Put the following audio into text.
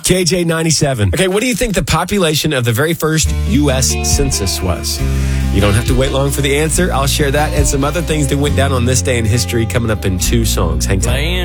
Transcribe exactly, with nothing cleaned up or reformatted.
K J ninety-seven. Okay, what do you think the population of the very first U S census was? You don't have to wait long for the answer. I'll share that and some other things that went down on this day in history coming up in two songs. Hang tight.